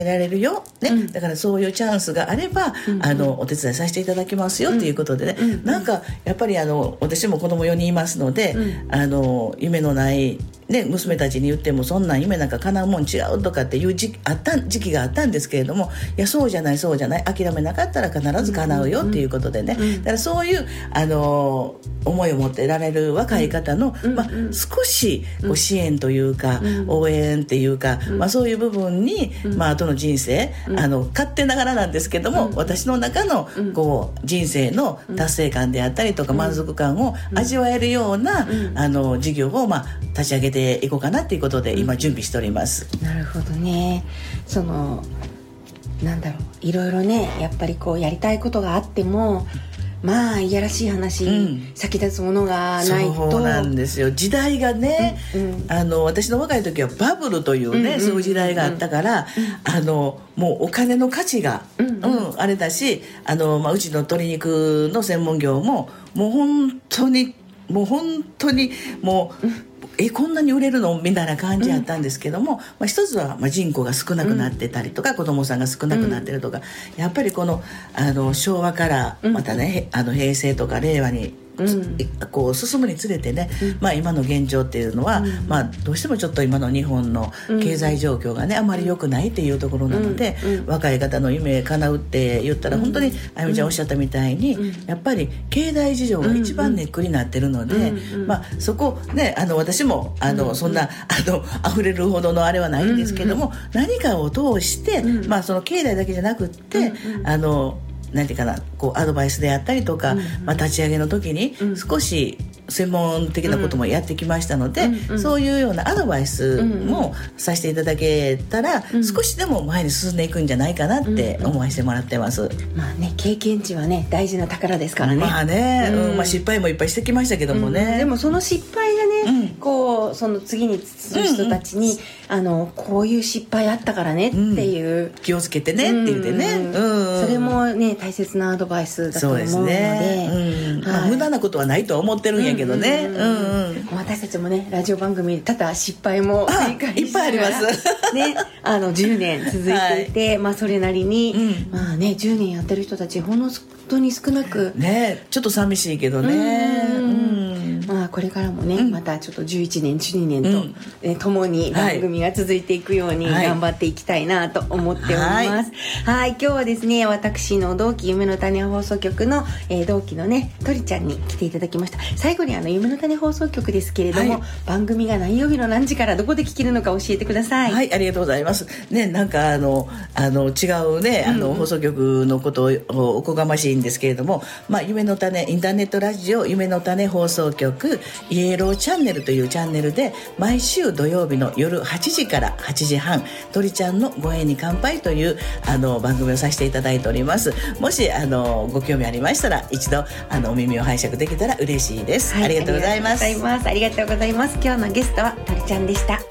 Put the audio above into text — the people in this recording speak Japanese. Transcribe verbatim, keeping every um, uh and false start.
られるよ、ねうん、 だからそういうチャンスがあれば、うん、あのお手伝いさせていただきますよということでね、うん、なんかやっぱりあの私も子供よにんいますので、うん、あの夢のないね、娘たちに言ってもそんなん夢なんか叶うもん違うとかっていう時期あった時期があったんですけれども、いやそうじゃないそうじゃない、諦めなかったら必ず叶うよっていうことでね、うんうん、だからそういうあの思いを持ってられる若い方の、うんまあ、少しこう支援というか、うん、応援っていうか、うんまあ、そういう部分に、うんまあ後の人生、うん、あの勝手ながらなんですけども、うん、私の中のこう人生の達成感であったりとか、うん、満足感を味わえるような、うん、あの事業をまあ立ち上げていこうかなということで今準備しております、 うん、なるほどね。そのなんだろう、いろいろねやっぱりこうやりたいことがあってもまあいやらしい話、うん、先立つものがないと。 そうなんですよ、時代がね、うんうん、あの私の若い時はバブルというね、うんうん、そういう時代があったから、うん、あのもうお金の価値が、うんうんうん、あれだし、あの、まあ、うちの鶏肉の専門業ももう本当にもう本当にもう、うんえこんなに売れるのみたいな感じやったんですけども、うんまあ、一つはまあ人口が少なくなってたりとか、うん、子どもさんが少なくなってるとか、うん、やっぱりこの、あの昭和からまたね、うん、あの平成とか令和にうん、こう進むにつれてね、うんまあ、今の現状っていうのは、うんまあ、どうしてもちょっと今の日本の経済状況がね、うん、あまり良くないっていうところなので、うんうん、若い方の夢叶うって言ったら、うん、本当にあゆみちゃんおっしゃったみたいに、うん、やっぱり経済事情が一番ネックになってるので、うんうんまあ、そこねあの私もあの、うん、そんなあの溢れるほどのあれはないんですけども、うんうん、何かを通して、うんまあ、その経済だけじゃなくって、うんうん、あのなんていうかな、こうアドバイスであったりとか、うんうんまあ、立ち上げの時に少し専門的なこともやってきましたので、うんうん、そういうようなアドバイスもさせていただけたら、うんうん、少しでも前に進んでいくんじゃないかなって思わせてもらってます、うんうん、 まあね、経験値はね大事な宝ですからね。 まあね、うんまあ、失敗もいっぱいしてきましたけどもね、 うん、でもその失敗がね、うん、こうその次に進む人たちに、うんうん、あのこういう失敗あったからねっていう、うん、 気をつけてねって言ってね、うんうんうん、それもね大切なアドバイスだと思うので、そうですね、 うんはいまあ、無駄なことはないとは思ってるんやけどね、うんうんうんうん、 私たちもねラジオ番組で多々失敗も繰り返しいっぱいありますね、あのじゅうねん続いていて、はいまあ、それなりに、うんまあね、じゅうねんやってる人たちほんの本当に少なくね、ちょっと寂しいけどね、うんうんまあ、これからもね、うん、またちょっとじゅういちねんじゅうにねんと、うんえ共に番組が続いていくように頑張っていきたいなと思っております、はいはいはい、今日はですね私の同期夢の種放送局の、えー、同期のねとりちゃんに来ていただきました。最後にあの夢の種放送局ですけれども、はい、番組が何曜日の何時からどこで聞けるのか教えてください。 はい、ありがとうございますね。なんかあのあの違うねあの、うん、放送局のことをおこがましいんですけれども、まあ、夢の種インターネットラジオ夢の種放送局イエローチャンネルというチャンネルで毎週土曜日の夜はちじからはちじはん鳥ちゃんのご縁に乾杯というあの番組をさせていただいております。もしあのご興味ありましたら一度あのお耳を拝借できたら嬉しいです、はい、ありがとうございます。 ありがとうございます。ありがとうございます。今日のゲストは鳥ちゃんでした。